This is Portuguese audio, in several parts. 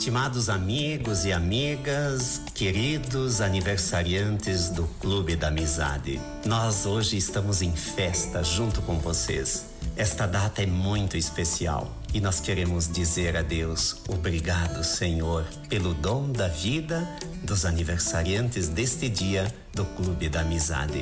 Estimados amigos e amigas, queridos aniversariantes do Clube da Amizade, nós hoje estamos em festa junto com vocês. Esta data é muito especial e nós queremos dizer a Deus obrigado, Senhor, pelo dom da vida dos aniversariantes deste dia do Clube da Amizade.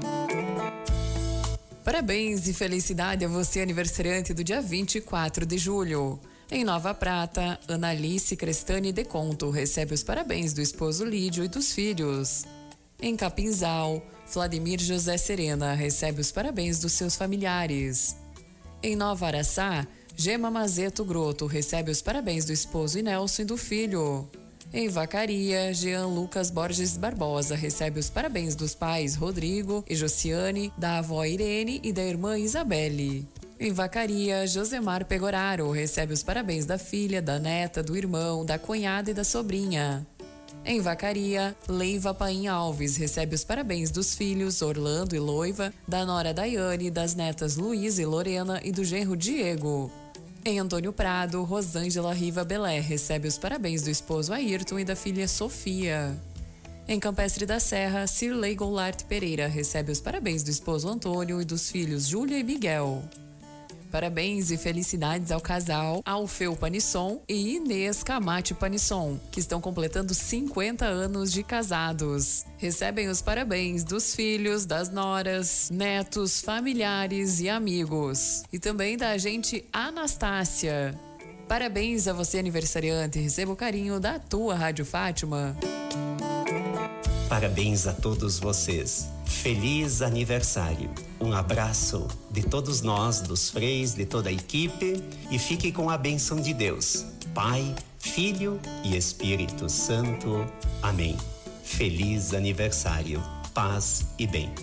Parabéns e felicidade a você, aniversariante do dia 24 de julho. Em Nova Prata, Analice Crestani de Conto recebe os parabéns do esposo Lídio e dos filhos. Em Capinzal, Vladimir José Serena recebe os parabéns dos seus familiares. Em Nova Araçá, Gema Mazeto Groto recebe os parabéns do esposo Inelson e do filho. Em Vacaria, Jean Lucas Borges Barbosa recebe os parabéns dos pais Rodrigo e Josiane, da avó Irene e da irmã Isabelle. Em Vacaria, Josemar Pegoraro recebe os parabéns da filha, da neta, do irmão, da cunhada e da sobrinha. Em Vacaria, Leiva Paim Alves recebe os parabéns dos filhos Orlando e Loiva, da nora Daiane, das netas Luísa e Lorena e do genro Diego. Em Antônio Prado, Rosângela Riva Belé recebe os parabéns do esposo Ayrton e da filha Sofia. Em Campestre da Serra, Cirlei Goulart Pereira recebe os parabéns do esposo Antônio e dos filhos Júlia e Miguel. Parabéns e felicidades ao casal Alfeu Panisson e Inês Camate Panisson, que estão completando 50 anos de casados. Recebem os parabéns dos filhos, das noras, netos, familiares e amigos. E também da agente Anastácia. Parabéns a você, aniversariante. Receba o carinho da tua Rádio Fátima. Parabéns a todos vocês. Feliz aniversário. Um abraço de todos nós, dos freis, de toda a equipe, e fique com a bênção de Deus, Pai, Filho e Espírito Santo. Amém. Feliz aniversário. Paz e bem.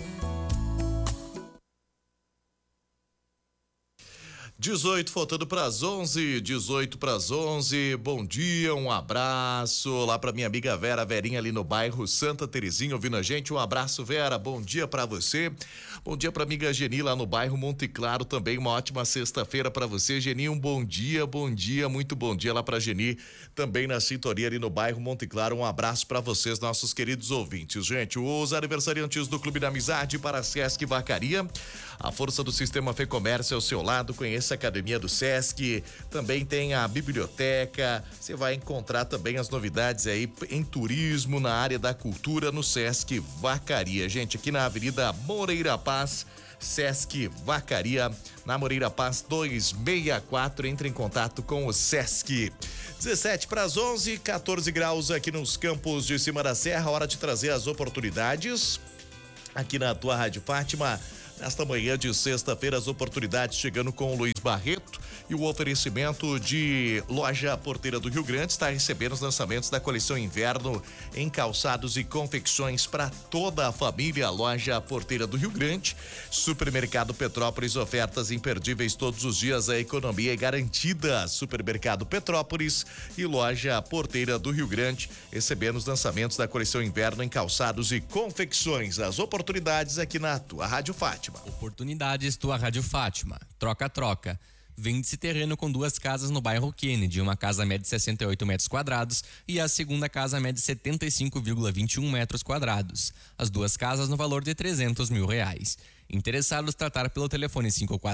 18 faltando para as 11, 18 para as 11. Bom dia, um abraço lá para minha amiga Vera, Verinha ali no bairro Santa Terezinha ouvindo a gente. Um abraço, Vera. Bom dia para você. Bom dia para amiga Geni lá no bairro Monte Claro também. Uma ótima sexta-feira para você, Geni. Um bom dia, muito bom dia lá para Geni também na sintonia ali no bairro Monte Claro. Um abraço para vocês, nossos queridos ouvintes. Gente, os aniversariantes do Clube da Amizade para Sesc Vacaria. A força do Sistema Fê Comércio ao seu lado. Conheça a Academia do Sesc, também tem a biblioteca. Você vai encontrar também as novidades aí em turismo, na área da cultura no Sesc Vacaria. Gente, aqui na Avenida Moreira Paz, Sesc Vacaria, na Moreira Paz 264. Entre em contato com o Sesc. 17 para as 11, 14 graus aqui nos campos de cima da serra. Hora de trazer as oportunidades aqui na tua Rádio Fátima. Nesta manhã de sexta-feira, as oportunidades chegando com o Luiz Barreto e o oferecimento de Loja Porteira do Rio Grande está recebendo os lançamentos da coleção inverno em calçados e confecções para toda a família. Loja Porteira do Rio Grande, Supermercado Petrópolis, ofertas imperdíveis todos os dias, a economia é garantida. Supermercado Petrópolis e Loja Porteira do Rio Grande recebendo os lançamentos da coleção inverno em calçados e confecções. As oportunidades aqui na tua Rádio Fátima. Oportunidades tua Rádio Fátima. Troca-troca. Vende-se terreno com duas casas no bairro Kennedy. Uma casa mede 68 metros quadrados e a segunda casa mede 75,21 metros quadrados. As duas casas no valor de R$300 mil. Interessados, tratar pelo telefone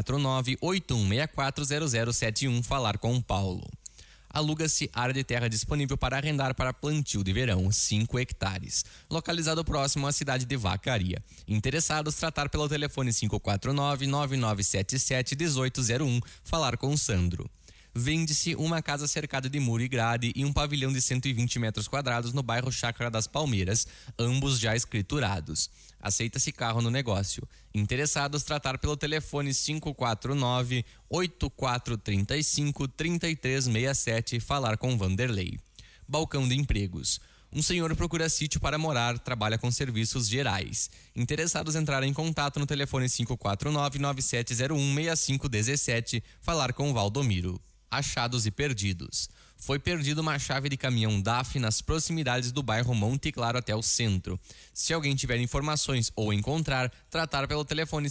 549-8164-0071, falar com o Paulo. Aluga-se área de terra disponível para arrendar para plantio de verão, 5 hectares. Localizado próximo à cidade de Vacaria. Interessados, tratar pelo telefone 549-9977-1801, falar com o Sandro. Vende-se uma casa cercada de muro e grade e um pavilhão de 120 metros quadrados no bairro Chácara das Palmeiras, ambos já escriturados. Aceita-se carro no negócio. Interessados, tratar pelo telefone 549-8435-3367, falar com Vanderlei. Balcão de empregos. Um senhor procura sítio para morar, trabalha com serviços gerais. Interessados, entrar em contato no telefone 549-9701-6517, falar com Valdomiro. achados e perdidos. Foi perdida uma chave de caminhão DAF nas proximidades do bairro Monte Claro até o centro. Se alguém tiver informações ou encontrar, tratar pelo telefone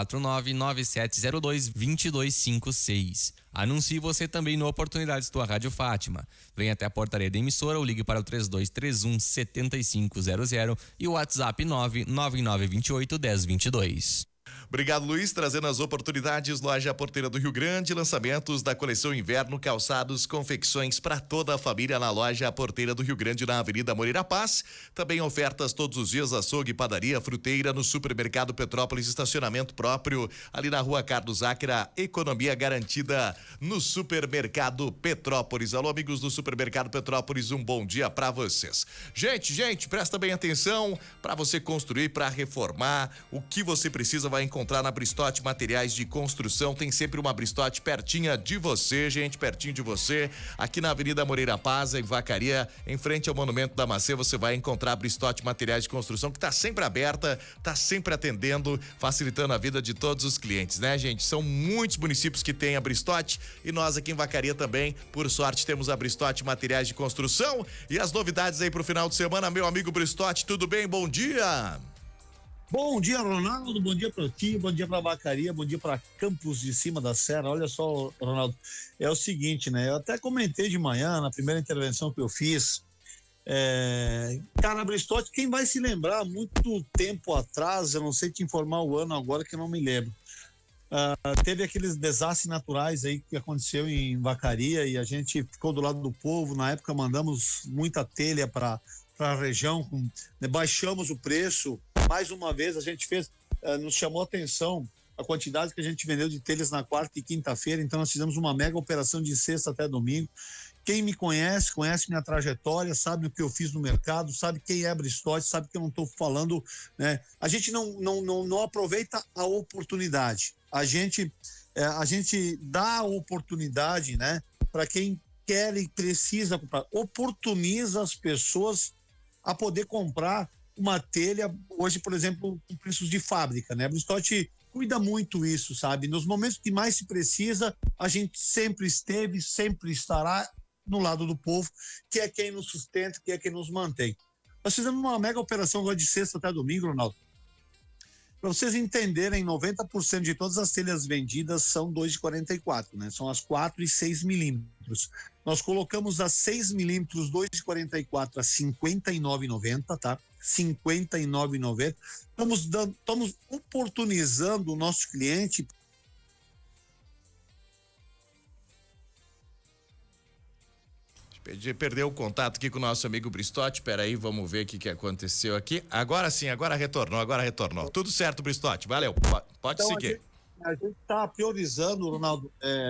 549-9702-2256. Anuncie você também no Oportunidades Tua Rádio Fátima. Venha até a portaria da emissora ou ligue para o 3231-7500 e o WhatsApp 99928-1022. Obrigado, Luiz, trazendo as oportunidades. Loja Porteira do Rio Grande, lançamentos da coleção Inverno, calçados, confecções para toda a família na Loja Porteira do Rio Grande, na Avenida Moreira Paz. Também ofertas todos os dias, açougue, padaria, fruteira, no Supermercado Petrópolis, estacionamento próprio, ali na Rua Carlos Áquera, economia garantida no Supermercado Petrópolis. Alô, amigos do Supermercado Petrópolis, um bom dia para vocês. Gente, presta bem atenção, para você construir, para reformar, o que você precisa vai encontrar na Bristote Materiais de Construção. Tem sempre uma Bristote pertinho de você, gente, pertinho de você. Aqui na Avenida Moreira Paz, em Vacaria, em frente ao Monumento da Macê, você vai encontrar a Bristote Materiais de Construção, que está sempre aberta, está sempre atendendo, facilitando a vida de todos os clientes, né, gente? São muitos municípios que têm a Bristote e nós aqui em Vacaria também, por sorte, temos a Bristote Materiais de Construção. E as novidades aí pro final de semana, meu amigo Bristote, tudo bem? Bom dia! Bom dia, Ronaldo, bom dia para ti, bom dia para Vacaria, bom dia para Campos de Cima da Serra. Olha só, Ronaldo, é o seguinte, né? Eu até comentei de manhã, na primeira intervenção que eu fiz, cara, a Bristote, quem vai se lembrar, muito tempo atrás, eu não sei te informar o ano agora que eu não me lembro, teve aqueles desastres naturais aí que aconteceu em Vacaria e a gente ficou do lado do povo. Na época mandamos muita telha para a região, né, baixamos o preço. Mais uma vez a gente fez, nos chamou a atenção a quantidade que a gente vendeu de telhas na quarta e quinta-feira. Então nós fizemos uma mega operação de sexta até domingo. Quem me conhece minha trajetória, sabe o que eu fiz no mercado, sabe quem é a Bristote, sabe que eu não estou falando, né? A gente não aproveita a oportunidade. A gente dá a oportunidade, né, para quem quer e precisa comprar. Oportuniza as pessoas a poder comprar uma telha hoje, por exemplo, com preços de fábrica, né? A Bristote cuida muito isso, sabe? Nos momentos que mais se precisa, a gente sempre esteve, sempre estará no lado do povo, que é quem nos sustenta, que é quem nos mantém. Nós fizemos uma mega operação agora de sexta até domingo, Ronaldo. Para vocês entenderem, 90% de todas as telhas vendidas são 2,44, né? São as 4 e 6 milímetros. Nós colocamos as 6 milímetros 2,44 a R$ 59,90, tá? R$ 59,90. Estamos oportunizando o nosso cliente. Perdeu o contato aqui com o nosso amigo Bristote. Peraí, vamos ver o que aconteceu aqui. Agora sim, agora retornou. Tudo certo, Bristote, valeu. Pode então, seguir. A gente está priorizando, Ronaldo,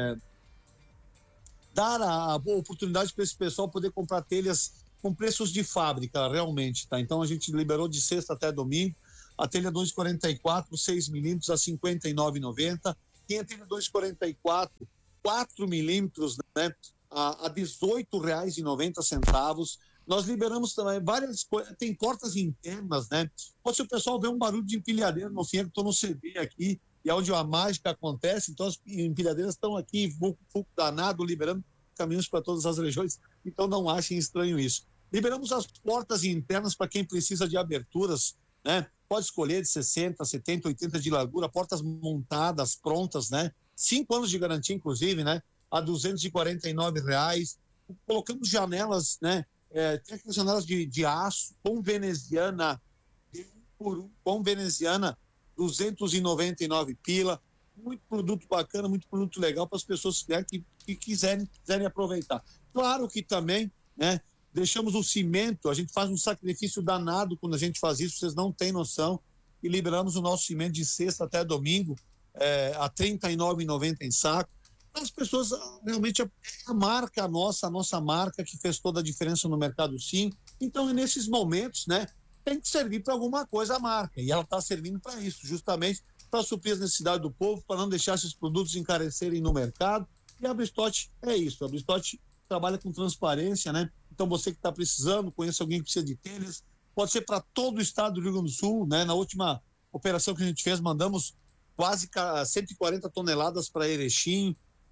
dar a boa oportunidade para esse pessoal poder comprar telhas com preços de fábrica, realmente, tá? Então a gente liberou de sexta até domingo a telha 2,44, 6 milímetros a R$ 59,90. Quem a telha 2,44, 4 milímetros, né, a R$ 18,90. Nós liberamos também várias coisas, tem portas internas, né? Ou se o pessoal vê um barulho de empilhadeira no fim, eu estou no CD aqui, e é onde a mágica acontece, então as empilhadeiras estão aqui, vulco danado, liberando caminhos para todas as regiões, então não achem estranho isso. Liberamos as portas internas para quem precisa de aberturas, né? Pode escolher de 60, 70, 80 de largura, portas montadas, prontas, né? 5 anos de garantia, inclusive, né? A R$ 249. Colocamos janelas, né? Tem aquelas janelas de aço, com veneziana, com veneziana, 299 pila. Muito produto bacana, muito produto legal para as pessoas que quiserem aproveitar. Claro que também, né? Deixamos o cimento, a gente faz um sacrifício danado quando a gente faz isso, vocês não têm noção, e liberamos o nosso cimento de sexta até domingo, a R$ 39,90 em saco. As pessoas, realmente, é a marca nossa, a nossa marca que fez toda a diferença no mercado, sim. Então, nesses momentos, né, tem que servir para alguma coisa a marca, e ela está servindo para isso, justamente para suprir as necessidades do povo, para não deixar esses produtos encarecerem no mercado. E a Bristote é isso, a Bristote trabalha com transparência, né? Então, você que está precisando, conhece alguém que precisa de telhas, pode ser para todo o estado do Rio Grande do Sul, né? Na última operação que a gente fez, mandamos quase 140 toneladas para Erechim,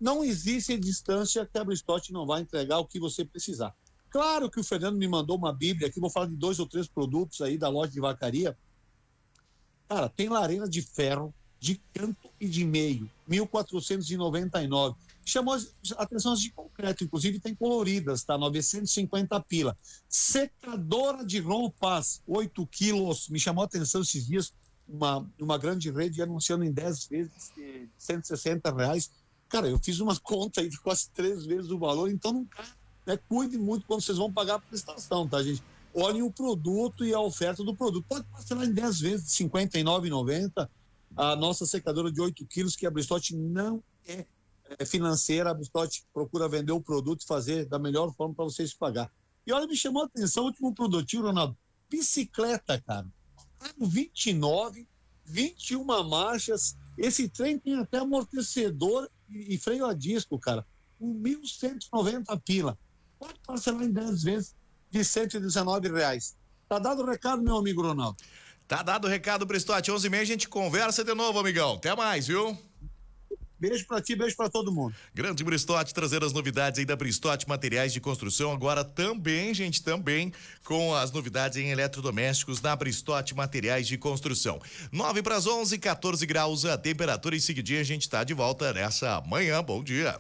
não existe distância que a Bristot não vai entregar o que você precisar. Claro que o Fernando me mandou uma bíblia aqui, vou falar de 2 ou 3 produtos aí da loja de vacaria. Cara, tem lareira de ferro, de canto e de meio, 1.499. Chamou a atenção de concreto, inclusive tem coloridas, tá? 950 pila. Secadora de roupas, 8 quilos. Me chamou a atenção esses dias, uma grande rede anunciando em 10 vezes de R$160. Cara, eu fiz uma conta aí de quase 3 vezes o valor, então não cai, né? Cuide muito quando vocês vão pagar a prestação, tá, gente? Olhem o produto e a oferta do produto. Pode parcelar em 10 vezes de R$ 59,90. A nossa secadora de 8 quilos, que a Bristot não é financeira, a Bristot procura vender o produto e fazer da melhor forma para vocês pagar. E olha, me chamou a atenção o último produtinho, Ronaldo, bicicleta, cara. 29, 21 marchas, esse trem tem até amortecedor e freio a disco, cara. 1.190 pila. Pode parcelar em 10 vezes de R$119. Tá dado o recado, meu amigo Ronaldo? Tá dado o recado, Bristot. 11h30 a gente conversa de novo, amigão. Até mais, viu? Beijo pra ti, beijo pra todo mundo. Grande Bristot, trazendo as novidades aí da Bristot Materiais de Construção. Agora também, gente, também com as novidades em eletrodomésticos da Bristot Materiais de Construção. 9:11, 14 graus a temperatura. Em seguidinho a gente tá de volta nessa manhã. Bom dia.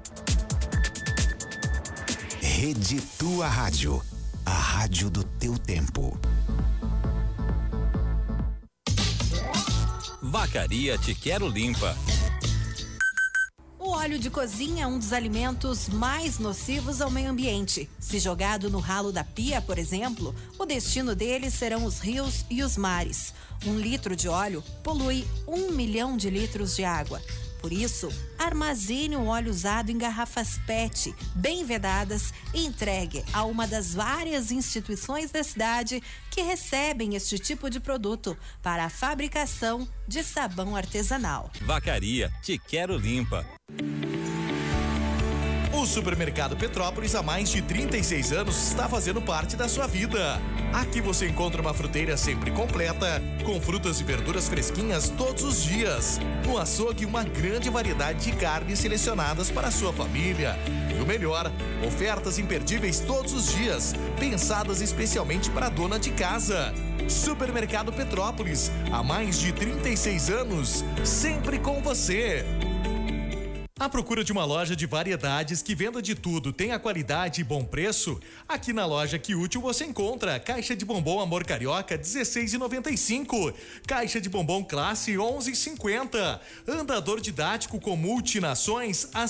Rede Tua Rádio, a rádio do teu tempo. Vacaria Te Quero Limpa. O óleo de cozinha é um dos alimentos mais nocivos ao meio ambiente. Se jogado no ralo da pia, por exemplo, o destino dele serão os rios e os mares. 1 litro de óleo polui 1 milhão de litros de água. Por isso, armazene o óleo usado em garrafas PET, bem vedadas, e entregue a uma das várias instituições da cidade que recebem este tipo de produto para a fabricação de sabão artesanal. Vacaria Te Quero Limpa. O Supermercado Petrópolis, há mais de 36 anos, está fazendo parte da sua vida. Aqui você encontra uma fruteira sempre completa, com frutas e verduras fresquinhas todos os dias. No açougue, uma grande variedade de carnes selecionadas para a sua família. E o melhor, ofertas imperdíveis todos os dias, pensadas especialmente para a dona de casa. Supermercado Petrópolis, há mais de 36 anos, sempre com você. À procura de uma loja de variedades que venda de tudo, tenha qualidade e bom preço? Aqui na loja Que Útil você encontra caixa de bombom Amor Carioca R$16,95, caixa de bombom Classe R$11,50, andador didático com multinações a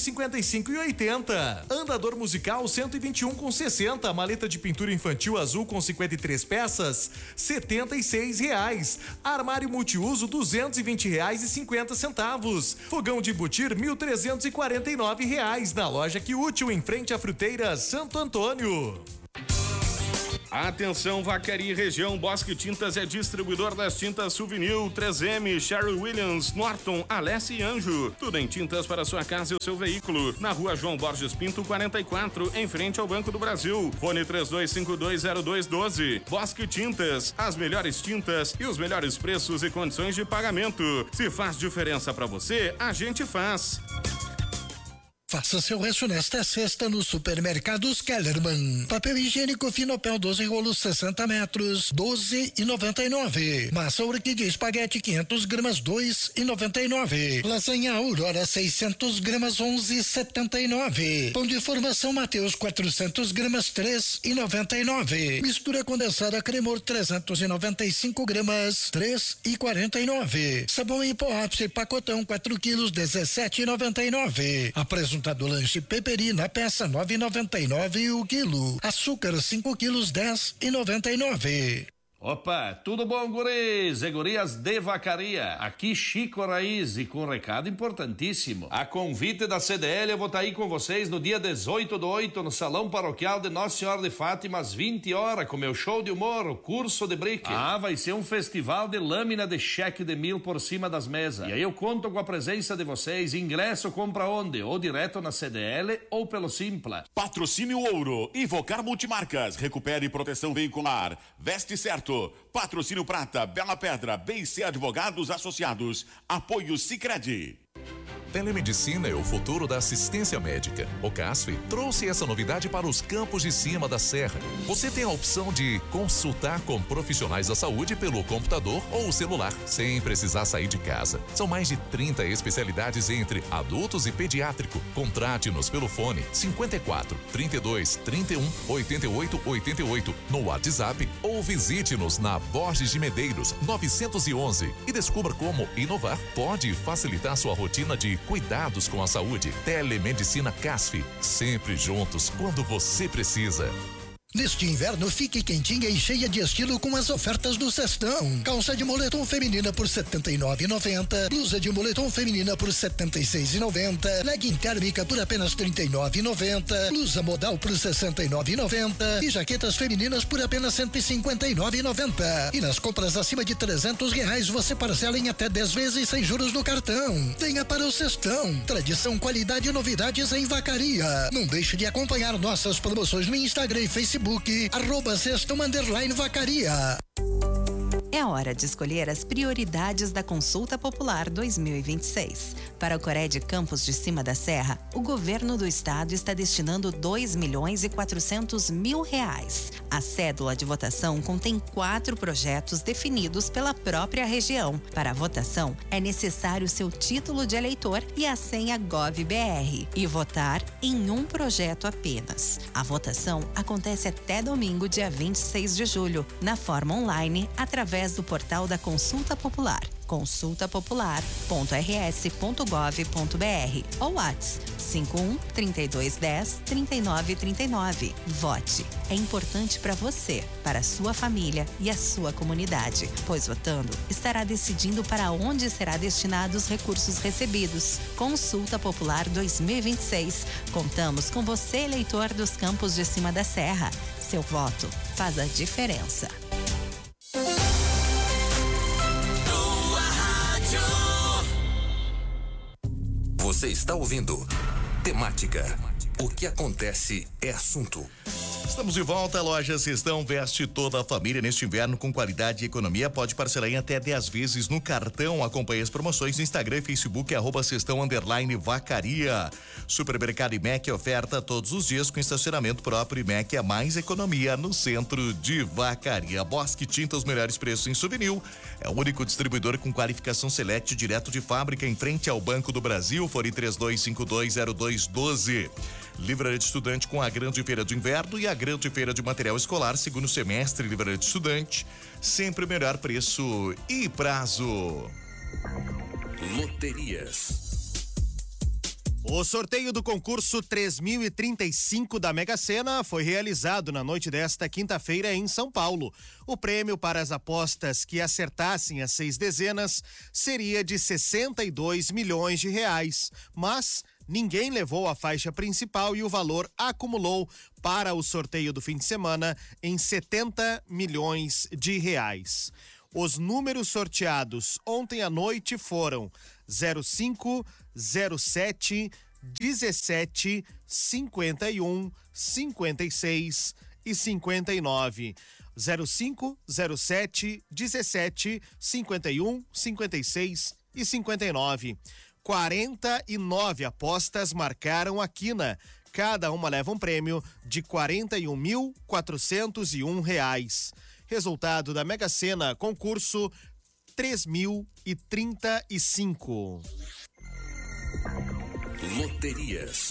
R$155,80, andador musical R$121,60, maleta de pintura infantil azul com 53 peças R$76, armário multiuso R$220,50, fogão de embutir R$1.349 na loja Que Útil, em frente à fruteira Santo Antônio. Atenção, Vacaria Região, Bosque Tintas é distribuidor das tintas Souvenir, 3M, Sherwin Williams, Norton, Alessi e Anjo. Tudo em tintas para sua casa e o seu veículo. Na rua João Borges Pinto, 44, em frente ao Banco do Brasil. Fone 32520212. Bosque Tintas, as melhores tintas e os melhores preços e condições de pagamento. Se faz diferença para você, a gente faz. Faça seu rancho nesta sexta no Supermercados Kellerman. Papel higiênico Finopel 12 rolos 60 metros, R$12,99. Massa orquídea espaguete 500 gramas, R$2,99. Lasanha Aurora 600 gramas, R$11,79. Pão de formação Mateus 400 gramas, R$3,99. Mistura condensada Cremor 395 gramas, R$3,49. Sabão em pó ápice pacotão 4 quilos, R$17,99. Apresentado do lanche Peperi na peça 9,99 o quilo. Açúcar 5 quilos, R$10,99. Opa, tudo bom, guris e gurias de Vacaria? Aqui Chico Raiz e com um recado importantíssimo. A convite da CDL, eu vou estar aí com vocês no dia 18/8 no Salão Paroquial de Nossa Senhora de Fátima, às 20 horas, com meu show de humor, o curso de brique. Vai ser um festival de lâmina de cheque de 1.000 por cima das mesas. E aí eu conto com a presença de vocês. Ingresso compra onde? Ou direto na CDL ou pelo Simpla. Patrocínio Ouro, Invocar Multimarcas, recupere proteção veicular, veste certo. Patrocínio Prata, Bela Pedra, BC Advogados Associados, apoio Sicredi. telemedicina é o futuro da assistência médica. O CASF trouxe essa novidade para os campos de cima da serra. Você tem a opção de consultar com profissionais da saúde pelo computador ou celular, sem precisar sair de casa. São mais de 30 especialidades entre adultos e pediátrico. Contrate-nos pelo fone 54 32 31 88 88 no WhatsApp ou visite-nos na Borges de Medeiros 911 e descubra como inovar pode facilitar sua rotina de cuidados com a saúde. Telemedicina CASF, sempre juntos quando você precisa. Neste inverno, fique quentinha e cheia de estilo com as ofertas do Sextão. Calça de moletom feminina por R$ 79,90. Blusa de moletom feminina por R$ 76,90. Legging térmica por apenas R$ 39,90. Blusa modal por R$ 69,90. E jaquetas femininas por apenas R$ 159,90. E nas compras acima de R$ 300 você parcela em até 10 vezes sem juros no cartão. Venha para o Sextão. Tradição, qualidade e novidades em Vacaria. Não deixe de acompanhar nossas promoções no Instagram e Facebook. @Sextão_Vacaria. É hora de escolher as prioridades da Consulta Popular 2026. Para o Coré de Campos de Cima da Serra, o governo do estado está destinando R$ 2.400.000. A cédula de votação contém 4 projetos definidos pela própria região. Para a votação, é necessário seu título de eleitor e a senha GovBR e votar em um projeto apenas. A votação acontece até domingo, dia 26 de julho, na forma online, através do portal da Consulta Popular, consultapopular.rs.gov.br ou WhatsApp 51 3210 3939. Vote. É importante para você, para a sua família e a sua comunidade, pois votando estará decidindo para onde será destinados os recursos recebidos. Consulta Popular 2026. Contamos com você, eleitor dos Campos de Cima da Serra. Seu voto faz a diferença. Você está ouvindo Temática. O que acontece é assunto. Estamos de volta. A loja Sextão veste toda a família neste inverno com qualidade e economia. Pode parcelar em até 10 vezes no cartão. Acompanhe as promoções no Instagram e Facebook, @Sextão_Vacaria. Supermercado IMEC oferta todos os dias com estacionamento próprio. IMEC é mais economia no centro de Vacaria. Bosque Tinta, os melhores preços em souvenir. É o único distribuidor com qualificação Select direto de fábrica em frente ao Banco do Brasil. Fone 32520212. Livraria de Estudante com a Grande Feira de Inverno e a Grande Feira de Material Escolar, segundo semestre. Livraria de Estudante, sempre o melhor preço e prazo. Loterias. O sorteio do concurso 3035 da Mega Sena foi realizado na noite desta quinta-feira em São Paulo. O prêmio para as apostas que acertassem as 6 dezenas seria de R$ 62 milhões, mas ninguém levou a faixa principal e o valor acumulou para o sorteio do fim de semana em R$ 70 milhões. Os números sorteados ontem à noite foram 05, 07, 17, 51, 56 e 59. 05, 07, 17, 51, 56 e 59. 49 apostas marcaram a quina. Cada uma leva um prêmio de R$ 41.401. Resultado da Mega Sena, concurso 3035. Loterias.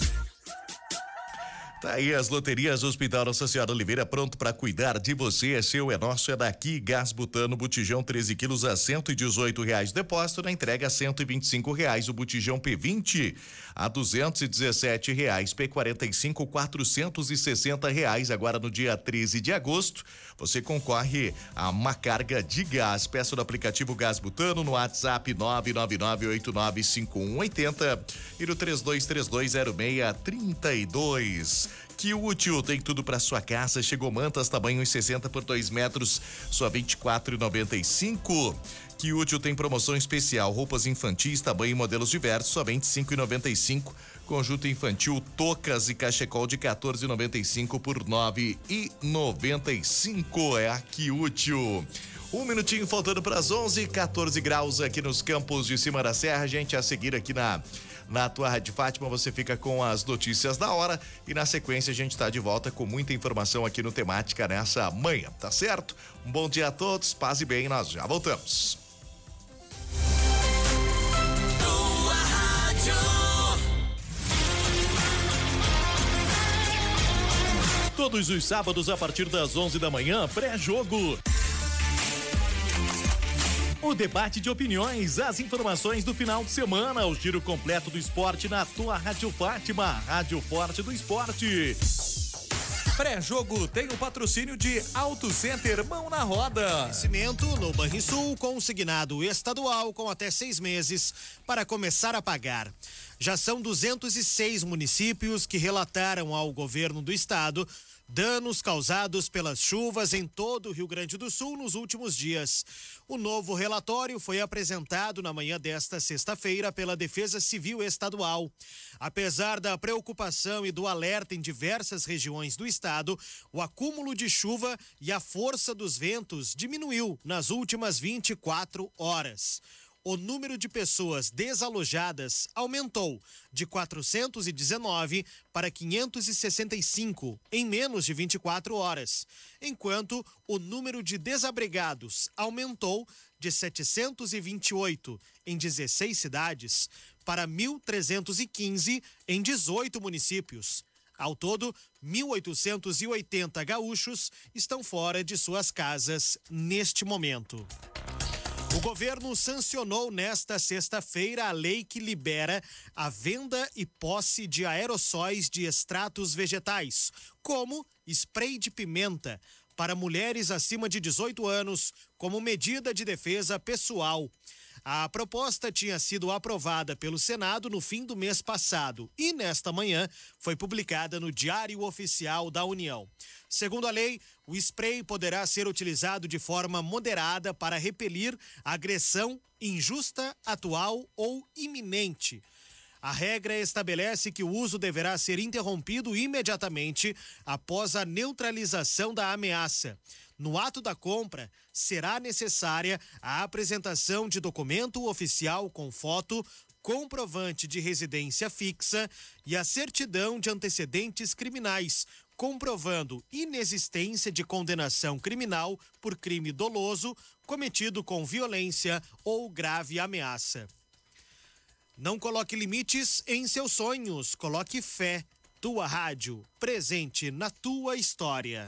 Tá aí as loterias. Hospital Nossa Senhora Oliveira, pronto para cuidar de você. É seu, é nosso, é daqui. Gás butano, botijão 13 quilos a R$ 118. Depósito na entrega a R$ 125. O botijão P20 a R$ 217. P45 R$ 460. Agora no dia 13 de agosto, você concorre a uma carga de gás. Peça no aplicativo Gás Butano no WhatsApp 999895180 e no 32320632. Que útil, tem tudo para sua casa. Chegou mantas tamanho 60 por 2 metros, só R$ 24,95. Que útil tem promoção especial, roupas infantis, tamanho e modelos diversos, só R$ 25,95. Conjunto infantil, tocas e cachecol de R$ 14,95 por R$ 9,95. É aqui útil. Um minutinho faltando para as 11, 14 graus aqui nos Campos de Cima da Serra. Gente, a seguir aqui na na tua Rádio Fátima. Você fica com as notícias da hora e na sequência a gente tá de volta com muita informação aqui no Temática nessa manhã, tá certo? Um bom dia a todos, paz e bem, nós já voltamos. Todos os sábados a partir das 11 da manhã, pré-jogo. O debate de opiniões, as informações do final de semana, o giro completo do esporte na tua Rádio Fátima, Rádio Forte do Esporte. Pré-jogo tem o patrocínio de Auto Center Mão na Roda. Crescimento no Banrisul, consignado estadual com até 6 meses para começar a pagar. Já são 206 municípios que relataram ao governo do estado danos causados pelas chuvas em todo o Rio Grande do Sul nos últimos dias. O novo relatório foi apresentado na manhã desta sexta-feira pela Defesa Civil Estadual. Apesar da preocupação e do alerta em diversas regiões do estado, o acúmulo de chuva e a força dos ventos diminuiu nas últimas 24 horas. O número de pessoas desalojadas aumentou de 419 para 565 em menos de 24 horas, enquanto o número de desabrigados aumentou de 728 em 16 cidades para 1.315 em 18 municípios. Ao todo, 1.880 gaúchos estão fora de suas casas neste momento. O governo sancionou nesta sexta-feira a lei que libera a venda e posse de aerossóis de extratos vegetais, como spray de pimenta, para mulheres acima de 18 anos, como medida de defesa pessoal. A proposta tinha sido aprovada pelo Senado no fim do mês passado e, nesta manhã, foi publicada no Diário Oficial da União. Segundo a lei, o spray poderá ser utilizado de forma moderada para repelir agressão injusta, atual ou iminente. A regra estabelece que o uso deverá ser interrompido imediatamente após a neutralização da ameaça. No ato da compra, será necessária a apresentação de documento oficial com foto, comprovante de residência fixa e a certidão de antecedentes criminais, comprovando inexistência de condenação criminal por crime doloso cometido com violência ou grave ameaça. Não coloque limites em seus sonhos, coloque fé. Tua rádio, presente na tua história.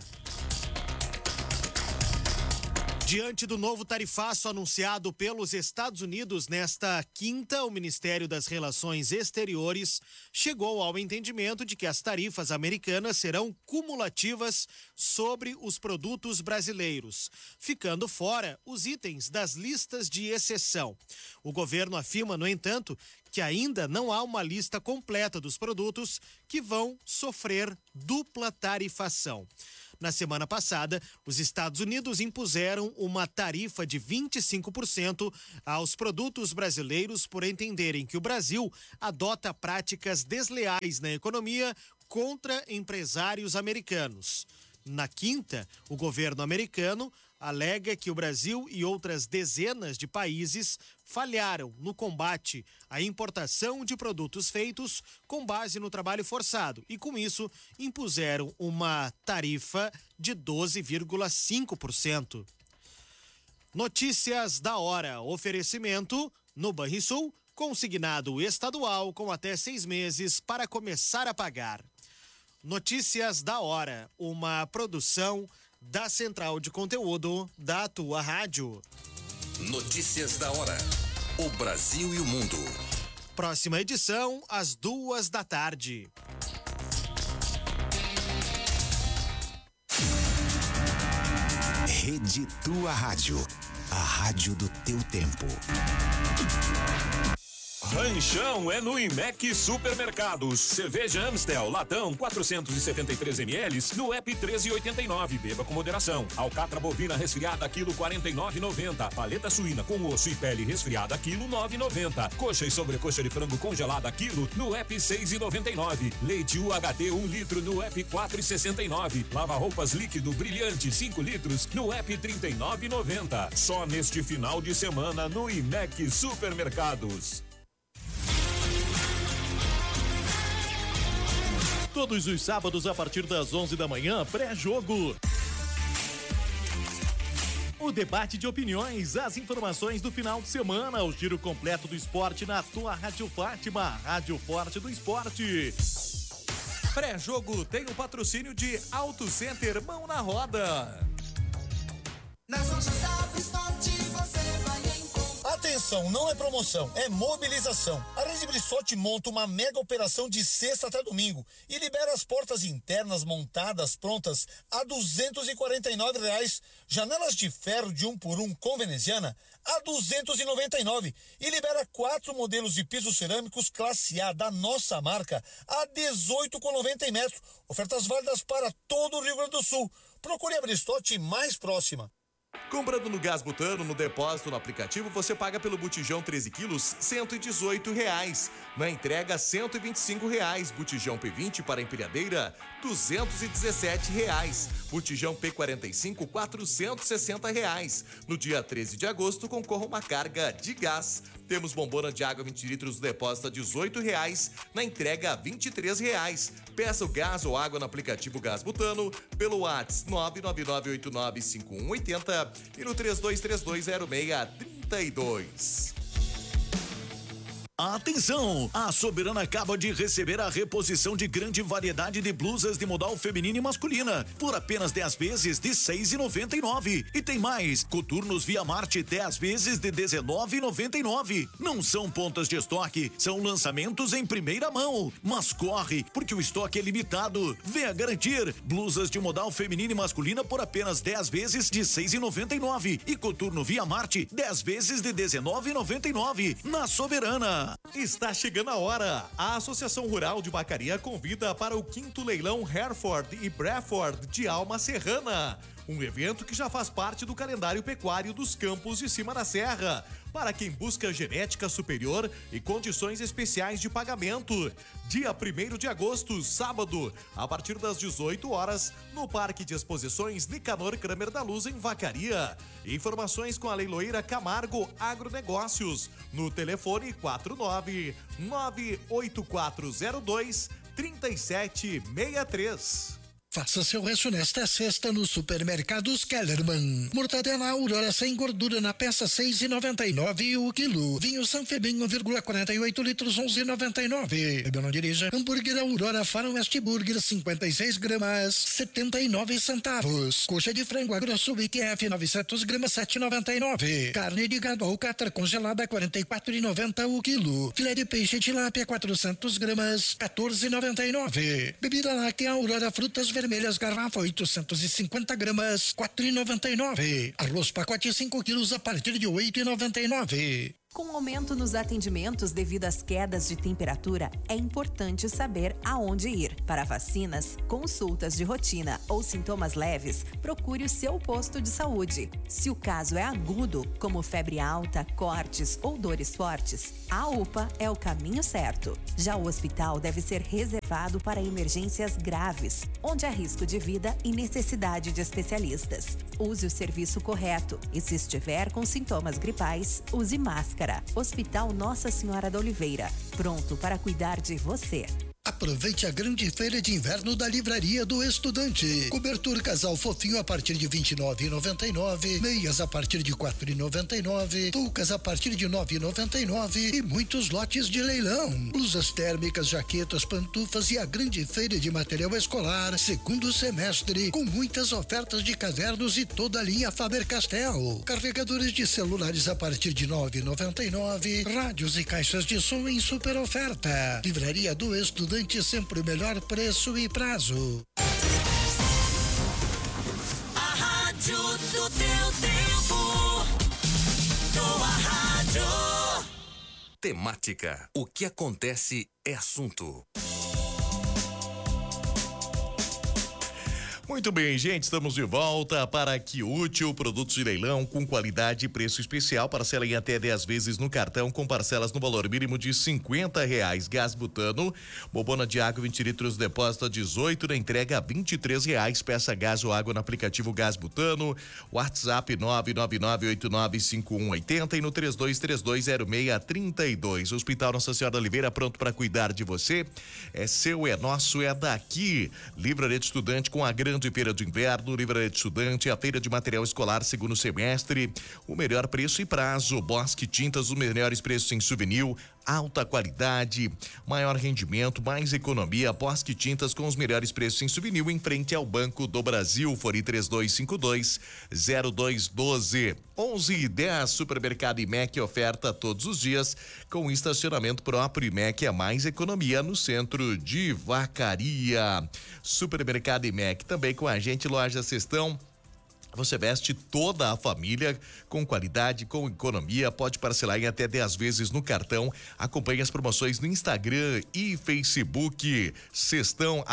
Diante do novo tarifaço anunciado pelos Estados Unidos nesta quinta, o Ministério das Relações Exteriores chegou ao entendimento de que as tarifas americanas serão cumulativas sobre os produtos brasileiros, ficando fora os itens das listas de exceção. O governo afirma, no entanto, que ainda não há uma lista completa dos produtos que vão sofrer dupla tarifação. Na semana passada, os Estados Unidos impuseram uma tarifa de 25% aos produtos brasileiros por entenderem que o Brasil adota práticas desleais na economia contra empresários americanos. Na quinta, o governo americano alega que o Brasil e outras dezenas de países falharam no combate à importação de produtos feitos com base no trabalho forçado e, com isso, impuseram uma tarifa de 12,5%. Notícias da hora. Oferecimento no Banrisul, consignado estadual com até 6 meses para começar a pagar. Notícias da hora. Uma produção da Central de Conteúdo da tua rádio. Notícias da hora. O Brasil e o mundo. Próxima edição, às 14h. Rede Tua Rádio. A rádio do teu tempo. Ranchão é no IMEC Supermercados. Cerveja Amstel, latão, 473 ml, no app 13,89. Beba com moderação. Alcatra bovina resfriada, quilo 49,90. Paleta suína com osso e pele resfriada, quilo 9,90. Coxa e sobrecoxa de frango congelada, quilo, no app 6,99. Leite UHT 1 litro, no app 4,69. Lava-roupas líquido brilhante, 5 litros, no app 39,90. Só neste final de semana no IMEC Supermercados. Todos os sábados a partir das 11 da manhã, pré-jogo. O debate de opiniões, as informações do final de semana, o giro completo do esporte na tua Rádio Fátima, Rádio Forte do Esporte. Pré-jogo tem o patrocínio de Auto Center Mão na Roda. Nas lojas da Bristote você vai encontrar. Atenção, não é promoção, é mobilização. A Rede Bristote monta uma mega operação de sexta até domingo e libera as portas internas montadas prontas a R$ 249. Janelas de ferro de 1x1 com veneziana a R$ 299 e libera 4 modelos de pisos cerâmicos classe A da nossa marca a R$ 18,90 metros. Ofertas válidas para todo o Rio Grande do Sul. Procure a Bristote mais próxima. Comprando no Gás Butano, no depósito, no aplicativo, você paga pelo botijão 13 quilos, R$ 118. Na entrega, R$ 125. Botijão P20 para empilhadeira, R$ 217. Botijão P45, R$ 460. No dia 13 de agosto, concorra uma carga de gás. Temos bombona de água 20 litros no depósito a R$ 18, na entrega R$ 23. Peça o gás ou água no aplicativo Gás Butano pelo WhatsApp 999895180 e no 32320632. Atenção! A Soberana acaba de receber a reposição de grande variedade de blusas de modal feminina e masculina por apenas 10 vezes de R$ 6,99. E tem mais, coturnos Via Marte 10 vezes de R$ 19,99. Não são pontas de estoque, são lançamentos em primeira mão. Mas corre, porque o estoque é limitado. Venha garantir blusas de modal feminina e masculina por apenas 10 vezes de R$ 6,99 e coturno Via Marte 10 vezes de R$ 19,99 na Soberana. Está chegando a hora. A Associação Rural de Vacaria convida para o 5º leilão Hereford e Breford de Alma Serrana. Um evento que já faz parte do calendário pecuário dos campos de cima da serra, para quem busca genética superior e condições especiais de pagamento. Dia 1º de agosto, sábado, a partir das 18 horas, no Parque de Exposições Nicanor Kramer da Luz, em Vacaria. Informações com a leiloeira Camargo Agronegócios, no telefone 49-98402-3763. Faça seu rancho nesta sexta no Supermercados Kellerman. Mortadela Aurora sem gordura na peça 6,99 o quilo. Vinho Sanfebinho 1,48 litros 11,99. Bebeu não dirija. Hambúrguer Aurora Faroeste Burger 56 gramas 79 centavos. Coxa de frango agrosso IQF 900 gramas 7,99. Carne de gado alcatra congelada 44,90 o quilo. Filé de peixe tilápia 400 gramas 14,99. Bebida láctea Aurora Frutas Vermelhas garrafa 850 gramas 4,99. Arroz pacote 5 quilos a partir de 8,99. Com aumento nos atendimentos devido às quedas de temperatura, é importante saber aonde ir. Para vacinas, consultas de rotina ou sintomas leves, procure o seu posto de saúde. Se o caso é agudo, como febre alta, cortes ou dores fortes, a UPA é o caminho certo. Já o hospital deve ser reservado para emergências graves, onde há risco de vida e necessidade de especialistas. Use o serviço correto e, se estiver com sintomas gripais, use máscara. Hospital Nossa Senhora da Oliveira, pronto para cuidar de você. Aproveite a grande feira de inverno da Livraria do Estudante. Cobertor casal fofinho a partir de R$ 29,99, meias a partir de R$ 4,99, toucas a partir de R$ 9,99 e muitos lotes de leilão. Blusas térmicas, jaquetas, pantufas e a grande feira de material escolar, segundo semestre, com muitas ofertas de cadernos e toda a linha Faber-Castell. Carregadores de celulares a partir de R$ 9,99, rádios e caixas de som em super oferta. Livraria do Estudante, sempre o melhor preço e prazo. A rádio do teu tempo. Tua rádio. Temática. O que acontece é assunto. Muito bem, gente, estamos de volta para Que Útil, produtos de leilão com qualidade e preço especial, parcela em até 10 vezes no cartão com parcelas no valor mínimo de R$50. Gás butano, bobona de água 20 litros, depósito a 18, na entrega a R$23. Peça gás ou água no aplicativo Gás Butano, WhatsApp 999895180 e no 32320632. Hospital Nossa Senhora da Oliveira, pronto para cuidar de você. É seu, é nosso, é daqui. Livraria de Estudante com a grande feira de inverno, Livraria de Estudante, a feira de material escolar segundo semestre, o melhor preço e prazo. Bosque Tintas, os melhores preços em souvenir, alta qualidade, maior rendimento, mais economia. Bosque Tintas com os melhores preços em souvenir em frente ao Banco do Brasil. Fori 3252-0212. 11:10, Supermercado IMEC oferta todos os dias com estacionamento próprio. IMEC é mais economia no centro de Vacaria. Supermercado IMEC também com a gente, Loja Cestão. Você veste toda a família com qualidade, com economia, pode parcelar em até 10 vezes no cartão. Acompanhe as promoções no Instagram e Facebook. Cestão,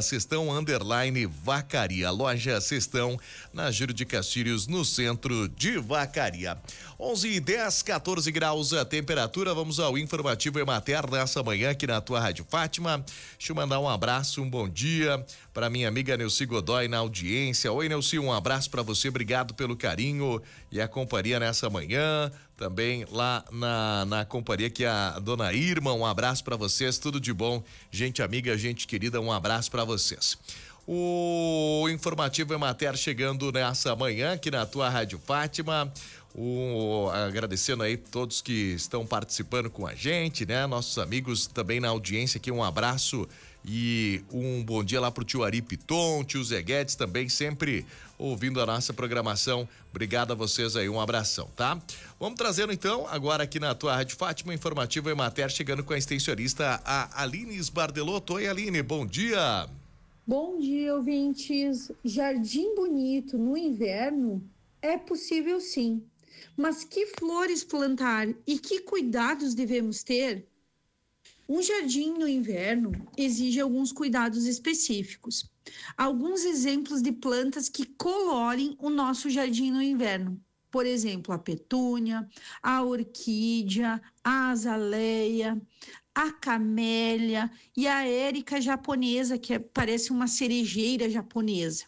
@Cestão_Vacaria. Loja Cestão, na Júlio de Castilhos, no centro de Vacaria. 11:10, 14 graus a temperatura. Vamos ao informativo Emater nessa manhã aqui na tua Rádio Fátima. Deixa eu mandar um abraço, um bom dia para minha amiga Neuci Godoy na audiência. Oi, Neuci, um abraço para você, obrigado pelo carinho e a companhia nessa manhã. Também lá na companhia que a dona Irma, um abraço para vocês, tudo de bom. Gente amiga, gente querida, um abraço para vocês. O informativo Emater chegando nessa manhã aqui na tua Rádio Fátima. Agradecendo aí todos que estão participando com a gente, né? Nossos amigos também na audiência aqui, um abraço e um bom dia lá pro tio Ari Piton, tio Zé Guedes também sempre ouvindo a nossa programação. Obrigado a vocês aí, um abração, tá? Vamos trazendo então, agora aqui na tua Rádio Fátima, informativo Emater, chegando com a extensionista a Aline Sbardelotto. Oi, Aline, bom dia. Bom dia, ouvintes. Jardim bonito no inverno é possível sim. Mas que flores plantar e que cuidados devemos ter? Um jardim no inverno exige alguns cuidados específicos. Alguns exemplos de plantas que colorem o nosso jardim no inverno. Por exemplo, a petúnia, a orquídea, a azaleia, a camélia e a érica japonesa, que parece uma cerejeira japonesa.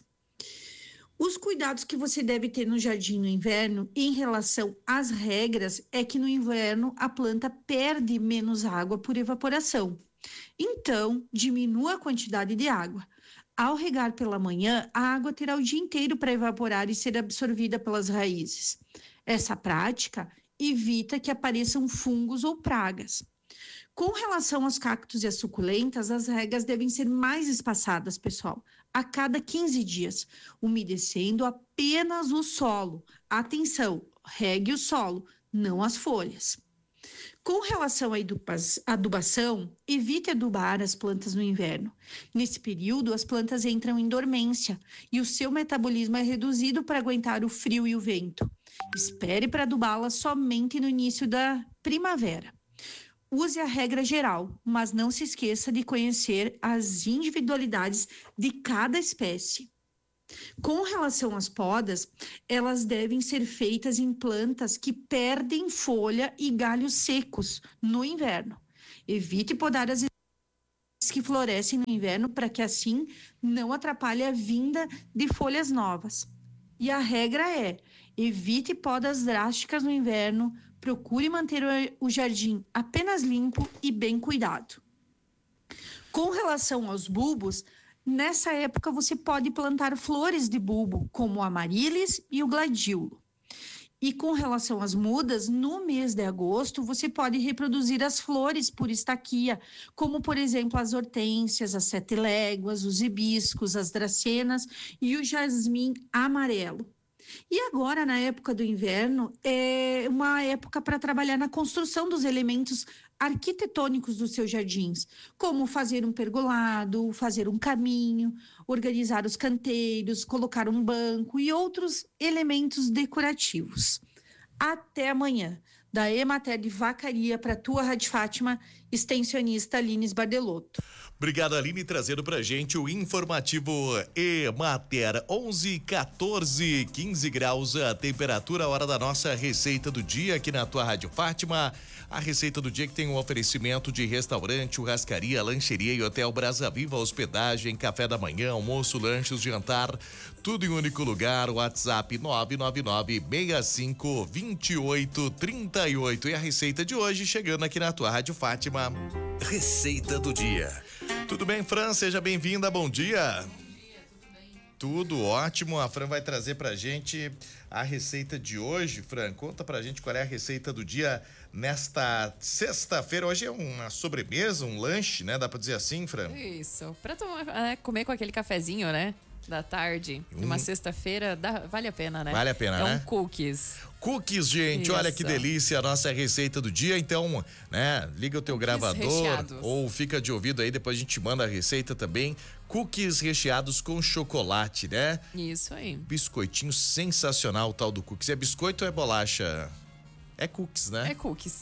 Os cuidados que você deve ter no jardim no inverno em relação às regras é que no inverno a planta perde menos água por evaporação. Então, diminua a quantidade de água. Ao regar pela manhã, a água terá o dia inteiro para evaporar e ser absorvida pelas raízes. Essa prática evita que apareçam fungos ou pragas. Com relação aos cactos e às suculentas, as regas devem ser mais espaçadas, pessoal, a cada 15 dias, umedecendo apenas o solo. Atenção, regue o solo, não as folhas. Com relação à adubação, evite adubar as plantas no inverno. Nesse período, as plantas entram em dormência e o seu metabolismo é reduzido para aguentar o frio e o vento. Espere para adubá-las somente no início da primavera. Use a regra geral, mas não se esqueça de conhecer as individualidades de cada espécie. Com relação às podas, elas devem ser feitas em plantas que perdem folha e galhos secos no inverno. Evite podar as espécies que florescem no inverno para que assim não atrapalhe a vinda de folhas novas. E a regra é: evite podas drásticas no inverno. Procure manter o jardim apenas limpo e bem cuidado. Com relação aos bulbos, nessa época você pode plantar flores de bulbo, como o amaryllis e o gladiolo. E com relação às mudas, no mês de agosto, você pode reproduzir as flores por estaquia, como, por exemplo, as hortênsias, as 7 léguas, os hibiscos, as dracenas e o jasmim amarelo. E agora, na época do inverno, é uma época para trabalhar na construção dos elementos arquitetônicos dos seus jardins, como fazer um pergolado, fazer um caminho, organizar os canteiros, colocar um banco e outros elementos decorativos. Até amanhã, da Emater de Vacaria para a tua Rádio Fátima, Extensionista Aline Bardelotto. Obrigado, Aline, trazendo pra gente o informativo Emater. 11:14, 15 graus a temperatura, hora da nossa receita do dia aqui na tua Rádio Fátima. A receita do dia que tem um oferecimento de restaurante, churrascaria, lancheria e hotel Brasa Viva, hospedagem, café da manhã, almoço, lanches, jantar, tudo em um único lugar. WhatsApp 999-652838. E a receita de hoje chegando aqui na tua Rádio Fátima. Receita do dia. Tudo bem, Fran? Seja bem-vinda, bom dia. Tudo ótimo, a Fran vai trazer pra gente a receita de hoje. Fran, conta pra gente qual é a receita do dia nesta sexta-feira. Hoje é uma sobremesa, um lanche, né? Dá pra dizer assim, Fran? Isso, pra comer com aquele cafezinho, né? Da tarde, numa sexta-feira, vale a pena, né? Vale a pena, né? É um cookies. Cookies, gente, Isso. Olha que delícia a nossa receita do dia. Então, né, liga o teu gravador recheados. ou fica de ouvido aí, depois a gente manda a receita também. Cookies recheados com chocolate, né? Isso aí. Biscoitinho sensacional o tal do cookies. É biscoito ou é bolacha? É cookies, né? É cookies.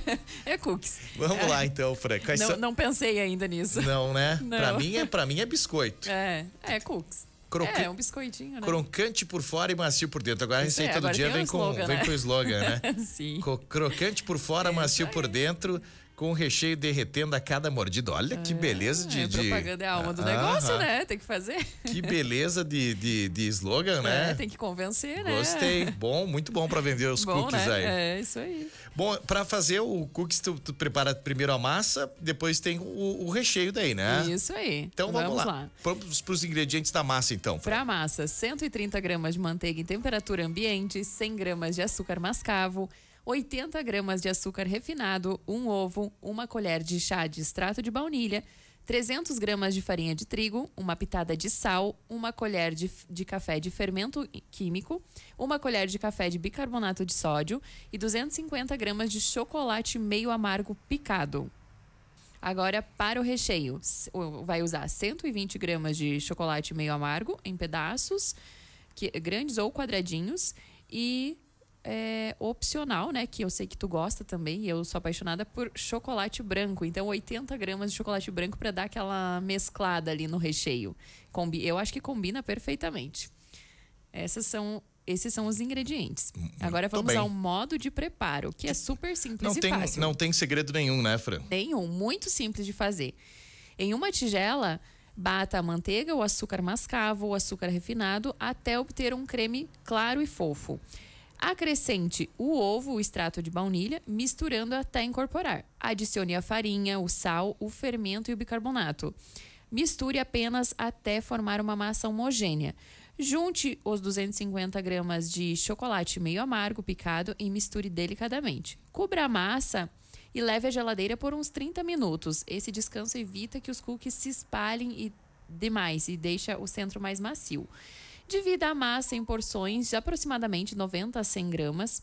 É cookies. Vamos lá então, Fran. Não pensei ainda nisso. Não, né? Não. Pra mim é biscoito. É cookies. É um biscoitinho, né? Crocante por fora e macio por dentro. Agora a receita do dia vem com o slogan, né? Sim. Crocante por fora, macio por dentro, com o recheio derretendo a cada mordida. Olha que beleza de... propaganda é a alma do negócio, né? Tem que fazer. Que beleza de slogan, né? Tem que convencer, né? Gostei. Bom, muito bom pra vender os cookies, né? aí. É, isso aí. Bom, pra fazer o cookies, tu prepara primeiro a massa, depois tem o recheio daí, né? Isso aí. Então vamos lá. Vamos pros ingredientes da massa, então. Pra massa, 130 gramas de manteiga em temperatura ambiente, 100 gramas de açúcar mascavo, 80 gramas de açúcar refinado, um ovo, uma colher de chá de extrato de baunilha, 300 gramas de farinha de trigo, uma pitada de sal, uma colher de café de fermento químico, uma colher de café de bicarbonato de sódio e 250 gramas de chocolate meio amargo picado. Agora, para o recheio, vai usar 120 gramas de chocolate meio amargo em pedaços, grandes ou quadradinhos, e opcional, né, que eu sei que tu gosta também, e eu sou apaixonada por chocolate branco, então 80 gramas de chocolate branco para dar aquela mesclada ali no recheio. Eu acho que combina perfeitamente. Esses são os ingredientes. Agora vamos ao modo de preparo, que é super simples e fácil. Não tem segredo nenhum, né, Fran? Nenhum, muito simples de fazer. Em uma tigela, bata a manteiga, o açúcar mascavo, o açúcar refinado, até obter um creme claro e fofo. Acrescente o ovo, o extrato de baunilha, misturando até incorporar. Adicione a farinha, o sal, o fermento e o bicarbonato. Misture apenas até formar uma massa homogênea. Junte os 250 gramas de chocolate meio amargo picado e misture delicadamente. Cubra a massa e leve à geladeira por uns 30 minutos. Esse descanso evita que os cookies se espalhem demais e deixa o centro mais macio. Divida a massa em porções de aproximadamente 90 a 100 gramas.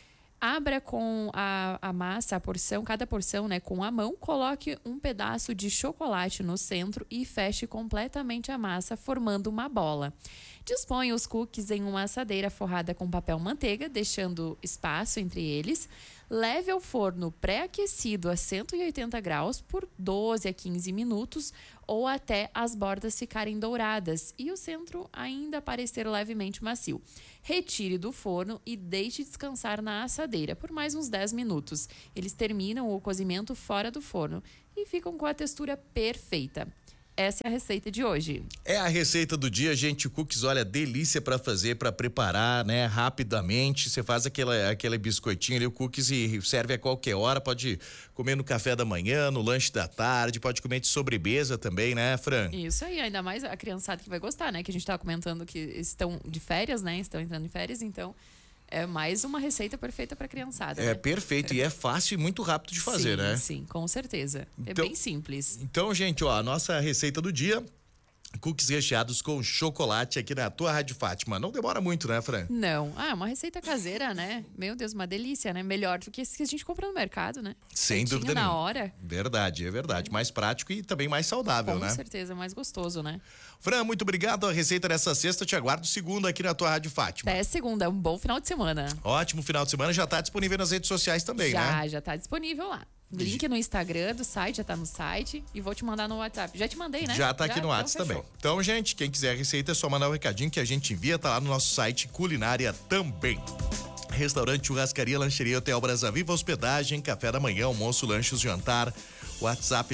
Abra com a massa, cada porção, né, com a mão. Coloque um pedaço de chocolate no centro e feche completamente a massa, formando uma bola. Disponha os cookies em uma assadeira forrada com papel manteiga, deixando espaço entre eles. Leve ao forno pré-aquecido a 180 graus por 12 a 15 minutos ou até as bordas ficarem douradas e o centro ainda parecer levemente macio. Retire do forno e deixe descansar na assadeira por mais uns 10 minutos. Eles terminam o cozimento fora do forno e ficam com a textura perfeita. Essa é a receita de hoje. É a receita do dia, gente. Cookies, olha, delícia para fazer, para preparar, né? Rapidamente. Você faz aquele biscoitinho ali, o cookies, e serve a qualquer hora. Pode comer no café da manhã, no lanche da tarde, pode comer de sobremesa também, né, Fran? Isso aí, ainda mais a criançada que vai gostar, né? Que a gente tava comentando que estão de férias, né? Estão entrando de férias, então é mais uma receita perfeita para criançada. É, né? Perfeito, e é fácil e muito rápido de fazer, sim, né? Sim, com certeza. Então, é bem simples. Então, gente, ó, a nossa receita do dia: cookies recheados com chocolate aqui na tua Rádio Fátima. Não demora muito, né, Fran? Não. Uma receita caseira, né? Meu Deus, uma delícia, né? Melhor do que esse que a gente compra no mercado, né? Sem dúvida na nenhuma. hora. Verdade, é verdade. Mais prático e também mais saudável, né? Com certeza, mais gostoso, né? Fran, muito obrigado. A receita dessa sexta, eu te aguardo segunda aqui na tua Rádio Fátima. Até segunda, um bom final de semana. Ótimo final de semana, já tá disponível nas redes sociais também, né? Já tá disponível lá. Link no Instagram do site, já tá no site. E vou te mandar no WhatsApp. Já te mandei, né? Já tá aqui no WhatsApp então também. Então, gente, quem quiser a receita é só mandar um recadinho que a gente envia, tá lá no nosso site Culinária também. Restaurante, churrascaria, lancheria, Hotel Brasa Viva, hospedagem, café da manhã, almoço, lanches, jantar. WhatsApp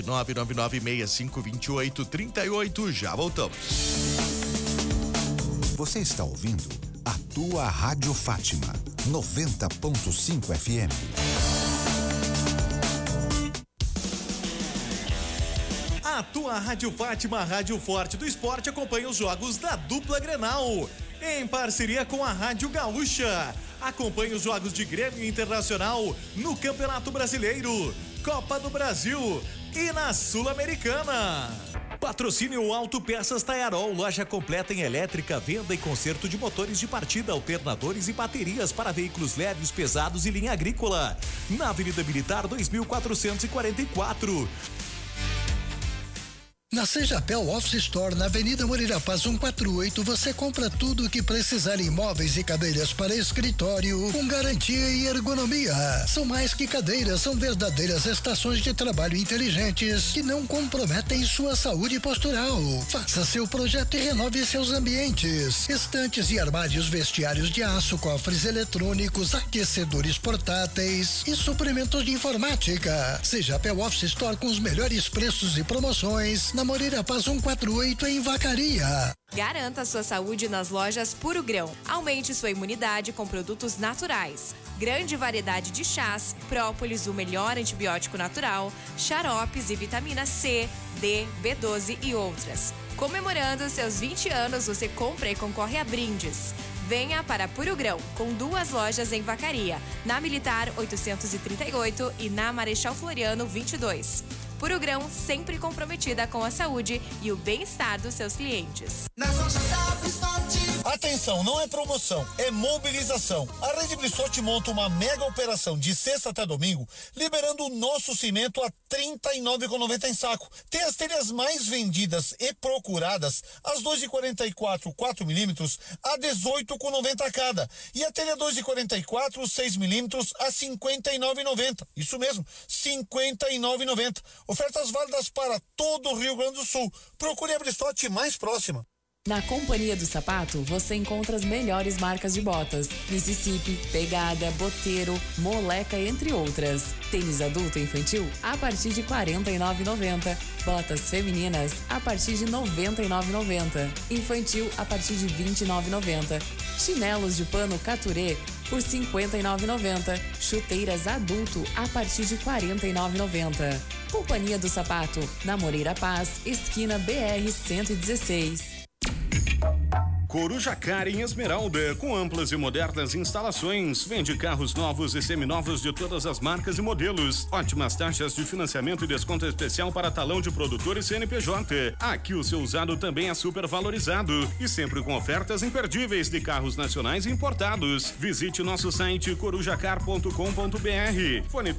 999652838. Já voltamos. Você está ouvindo a tua Rádio Fátima 90.5 FM. A tua Rádio Fátima, a Rádio Forte do Esporte, acompanha os jogos da dupla Grenal, em parceria com a Rádio Gaúcha. Acompanhe os jogos de Grêmio Internacional no Campeonato Brasileiro, Copa do Brasil e na Sul-Americana. Patrocínio Autopeças Taiarol, loja completa em elétrica, venda e conserto de motores de partida, alternadores e baterias para veículos leves, pesados e linha agrícola. Na Avenida Militar 2444. Na Sejapel Office Store, na Avenida Moreira Paz 148, você compra tudo o que precisar em móveis e cadeiras para escritório, com garantia e ergonomia. São mais que cadeiras, são verdadeiras estações de trabalho inteligentes que não comprometem sua saúde postural. Faça seu projeto e renove seus ambientes. Estantes e armários, vestiários de aço, cofres eletrônicos, aquecedores portáteis e suprimentos de informática. Sejapel Office Store com os melhores preços e promoções na Moreira Paz 148 em Vacaria. Garanta sua saúde nas lojas Puro Grão. Aumente sua imunidade com produtos naturais. Grande variedade de chás, própolis, o melhor antibiótico natural, xaropes e vitamina C, D, B12 e outras. Comemorando seus 20 anos, você compra e concorre a brindes. Venha para Puro Grão, com 2 lojas em Vacaria, na Militar 838 e na Marechal Floriano 22. Puro Grão, sempre comprometida com a saúde e o bem-estar dos seus clientes. Atenção, não é promoção, é mobilização. A Rede Brissotti monta uma mega operação de sexta até domingo, liberando o nosso cimento a R$ 39,90 em saco. Tem as telhas mais vendidas e procuradas, as 2,44 4mm a R$ 18,90 cada. E a telha 2,44 6mm a R$ 59,90. Isso mesmo, R$ 59,90. Ofertas válidas para todo o Rio Grande do Sul. Procure a Brissotti mais próxima. Na Companhia do Sapato, você encontra as melhores marcas de botas: Mississippi, Pegada, Boteiro, Moleca, entre outras. Tênis adulto e infantil a partir de R$ 49,90. Botas femininas a partir de R$ 99,90. Infantil a partir de R$ 29,90. Chinelos de pano Caturé por R$ 59,90. Chuteiras adulto a partir de R$ 49,90. Companhia do Sapato, na Moreira Paz, esquina BR 116. Corujacar em Esmeralda, com amplas e modernas instalações, vende carros novos e seminovos de todas as marcas e modelos. Ótimas taxas de financiamento e desconto especial para talão de produtor e CNPJ. Aqui o seu usado também é super valorizado e sempre com ofertas imperdíveis de carros nacionais e importados. Visite nosso site corujacar.com.br. Fone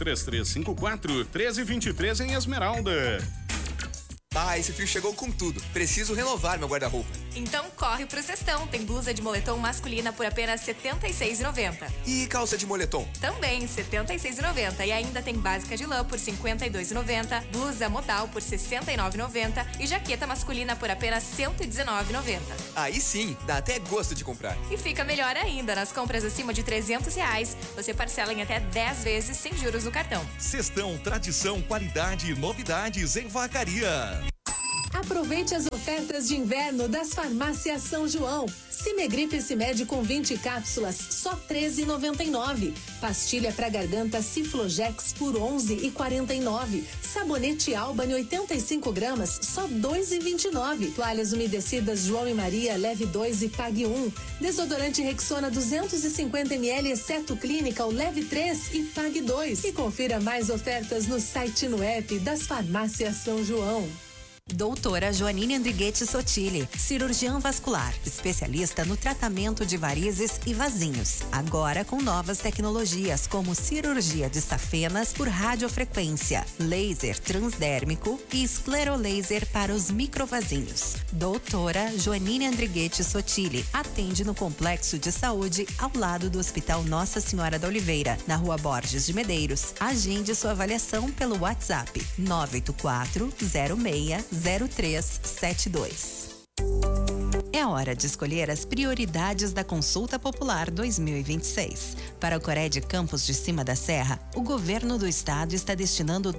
3354-1323 em Esmeralda. Ah, esse frio chegou com tudo. Preciso renovar meu guarda-roupa. Então corre pro Cestão. Tem blusa de moletom masculina por apenas R$ 76,90. E calça de moletom? Também R$ 76,90. E ainda tem básica de lã por R$ 52,90, blusa modal por R$ 69,90 e jaqueta masculina por apenas R$ 119,90. Aí sim, dá até gosto de comprar. E fica melhor ainda, nas compras acima de R$ 300, você parcela em até 10 vezes sem juros no cartão. Cestão, tradição, qualidade e novidades em Vacaria. Aproveite as ofertas de inverno das farmácias São João. Cimegripe Cimed com 20 cápsulas, só R$ 13,99. Pastilha para garganta Ciflojex por R$ 11,49. Sabonete Albany 85 gramas, só R$ 2,29. Toalhas umedecidas João e Maria, leve 2 e pague 1. Desodorante Rexona 250 ml, exceto Clínica, leve 3 e pague 2. E confira mais ofertas no site e no app das farmácias São João. Doutora Joanine Andriguete Sotile, cirurgiã vascular, especialista no tratamento de varizes e vasinhos. Agora com novas tecnologias como cirurgia de safenas por radiofrequência, laser transdérmico e esclerolaser para os microvasinhos. Doutora Joanine Andriguete Sotile atende no Complexo de Saúde ao lado do Hospital Nossa Senhora da Oliveira, na Rua Borges de Medeiros. Agende sua avaliação pelo WhatsApp 984-060372. É hora de escolher as prioridades da Consulta Popular 2026. Para o Cored Campos de Cima da Serra, o governo do estado está destinando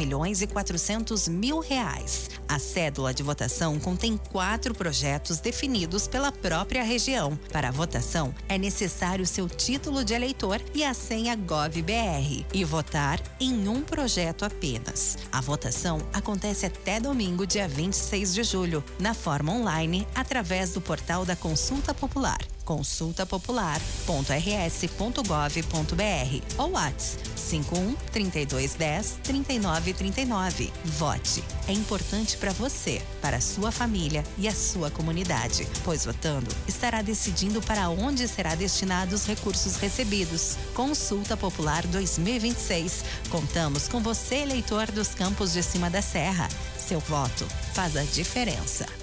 R$2.400.000. A cédula de votação contém 4 projetos definidos pela própria região. Para a votação, é necessário seu título de eleitor e a senha GovBR e votar em um projeto apenas. A votação acontece até domingo, dia 26 de julho, na forma online, através do portal da Consulta Popular, consultapopular.rs.gov.br ou WhatsApp 51-3210-3939. Vote. É importante para você, para a sua família e a sua comunidade, pois votando estará decidindo para onde será destinados os recursos recebidos. Consulta Popular 2026. Contamos com você, eleitor dos Campos de Cima da Serra. Seu voto faz a diferença.